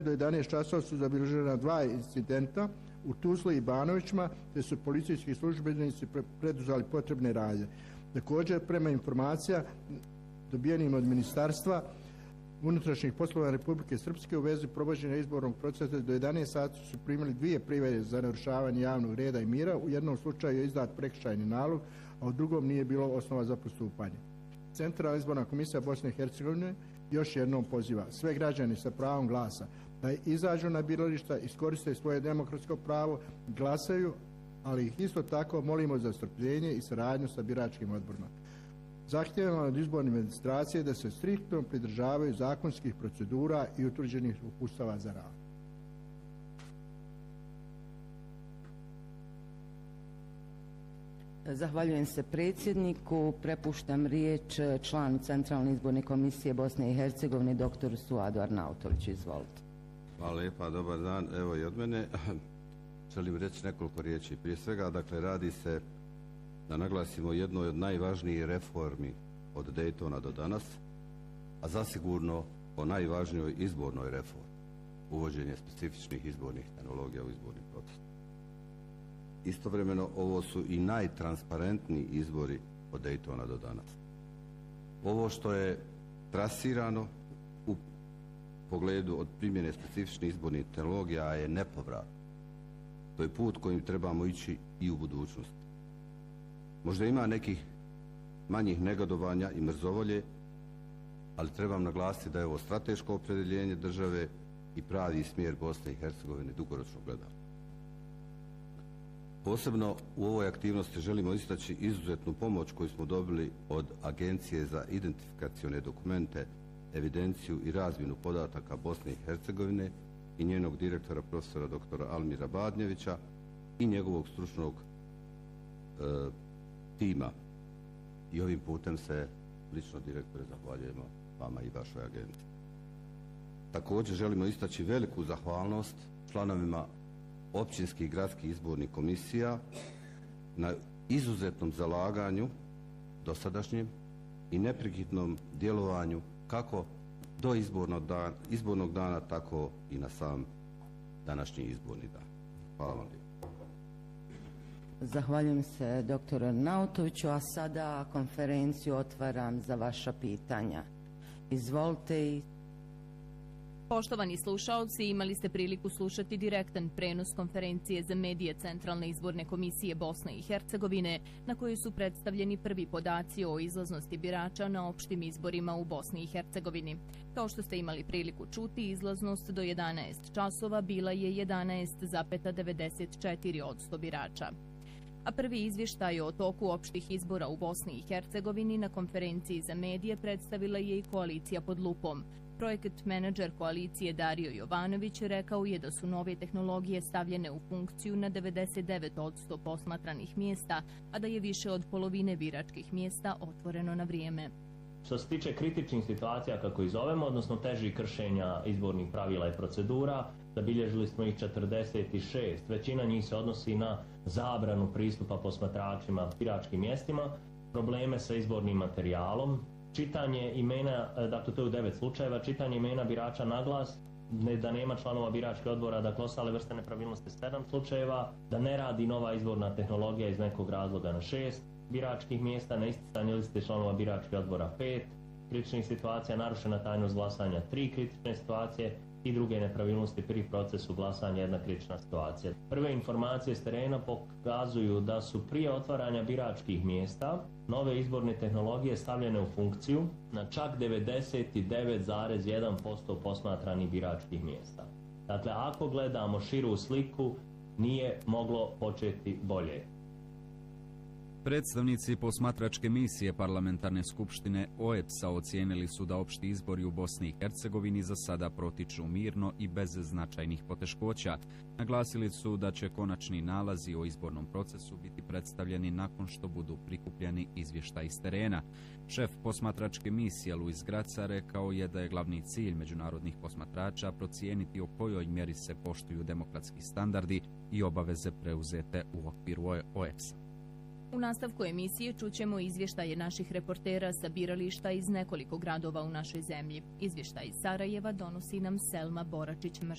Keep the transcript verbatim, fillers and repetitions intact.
Do jedanaest časova su zabilježena dva incidenta u Tuzli i Banovićima, te su policijski službenici preduzeli potrebne radnje. Također, prema informacija dobijenim od Ministarstva unutrašnjih poslova Republike Srpske u vezi provođenja izbornog procesa do jedanaest sati su primili dvije prijave za narušavanje javnog reda i mira. U jednom slučaju je izdat prekršajni nalog, a u drugom nije bilo osnova za postupanje. Centralna izborna komisija Bosne i Hercegovine još jednom poziva sve građane sa pravom glasa da izađu na birališta, iskoriste svoje demokratsko pravo, glasaju, ali ih isto tako molimo za strpljenje i saradnju sa biračkim odborima. Zahtijevamo od izborne administracije da se striktno pridržavaju zakonskih procedura i utvrđenih uputstava za rad. Zahvaljujem se predsjedniku. Prepuštam riječ članu Centralne izborne komisije Bosne i Hercegovine, doktoru Suadu Arnautoviću. Izvolite. Hvala lijepa, dobar dan. Evo i od mene. Želim reći nekoliko riječi. Prije svega, dakle, radi se da naglasimo jednoj od najvažnijih reformi od Daytona do danas, a zasigurno o najvažnijoj izbornoj reformi, uvođenje specifičnih izbornih tehnologija u izborni proces. Istovremeno, ovo su i najtransparentniji izbori od Daytona do danas. Ovo što je trasirano u pogledu od primjene specifičnih izbornih tehnologija je nepovratno. To je put kojim trebamo ići i u budućnosti. Možda ima nekih manjih negodovanja i mrzovolje, ali trebam naglasiti da je ovo strateško opredjeljenje države i pravi smjer Bosne i Hercegovine dugoročno gledano. Posebno u ovoj aktivnosti želimo istaći izuzetnu pomoć koju smo dobili od Agencije za identifikacione dokumente, evidenciju i razmjenu podataka Bosne i Hercegovine i njenog direktora profesora doktora Almira Badnjevića i njegovog stručnog e, tima. I ovim putem se lično, direktore, zahvaljujemo vama i vašoj agenciji. Također želimo istaći veliku zahvalnost članovima općinskih i gradskih izbornih komisija na izuzetnom zalaganju dosadašnjem i neprekidnom djelovanju kako do izbornog dana, izbornog dana, tako i na sam današnji izborni dan. Hvala vam lijepo. Zahvaljujem se doktoru Arnautoviću, a sada konferenciju otvaram za vaša pitanja. Izvolite. I Poštovani slušaoci, imali ste priliku slušati direktan prenos konferencije za medije Centralne izborne komisije Bosne i Hercegovine, na kojoj su predstavljeni prvi podaci o izlaznosti birača na opštim izborima u Bosni i Hercegovini. Kao što ste imali priliku čuti, izlaznost do jedanaest časova bila je jedanaest zarez devedeset četiri posto birača. A prvi izvještaj o toku opštih izbora u Bosni i Hercegovini na konferenciji za medije predstavila je i koalicija pod lupom. Projekat menadžer koalicije Dario Jovanović rekao je da su nove tehnologije stavljene u funkciju na devedeset devet posto posmatranih mjesta, a da je više od polovine biračkih mjesta otvoreno na vrijeme. Što se tiče kritičnih situacija, kako ih zovemo, odnosno težih kršenja izbornih pravila i procedura, zabilježili smo ih četrdeset šest. Većina njih se odnosi na zabranu pristupa posmatračima biračkim mjestima, probleme sa izbornim materijalom, čitanje imena, dakle to je u devet slučajeva, čitanje imena birača na glas, ne, da nema članova biračkih odbora, dakle ostale vrste nepravilnosti sedam slučajeva, da ne radi nova izborna tehnologija iz nekog razloga na šest biračkih mjesta, na isticanje liste članova biračkih odbora pet, kritičnih situacija, narušena tajnost glasanja tri kritične situacije i druge nepravilnosti pri procesu glasanja jedna kritična situacija. Prve informacije s terena pokazuju da su prije otvaranja biračkih mjesta nove izborne tehnologije stavljene u funkciju na čak devedeset devet zarez jedan posto posmatranih biračkih mjesta. Dakle, ako gledamo širu sliku, nije moglo početi bolje. Predstavnici posmatračke misije Parlamentarne skupštine O E P S-a ocijenili su da opšti izbori u Bosni i Hercegovini za sada protiču mirno i bez značajnih poteškoća. Naglasili su da će konačni nalazi o izbornom procesu biti predstavljeni nakon što budu prikupljeni izvještaji iz terena. Šef posmatračke misije Luis Graca rekao je da je glavni cilj međunarodnih posmatrača procijeniti o kojoj mjeri se poštuju demokratski standardi i obaveze preuzete u okviru O E P S-a. U nastavku emisije čućemo izvještaje naših reportera sa birališta iz nekoliko gradova u našoj zemlji. Izvještaj iz Sarajeva donosi nam Selma Boračić-Mrš.